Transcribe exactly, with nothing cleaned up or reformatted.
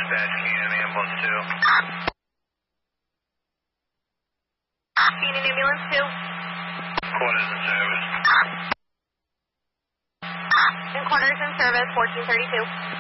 Dispatch, Canyon Ambulance two. Canyon Ambulance two. Quarters in service. And quarters in service, fourteen thirty-two.